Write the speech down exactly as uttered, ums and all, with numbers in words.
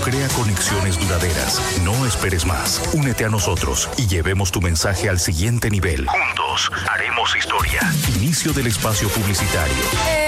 crea conexiones duraderas. No esperes más. Únete a nosotros y llevemos tu mensaje al siguiente nivel. Juntos haremos historia. Inicio del espacio publicitario. Eh.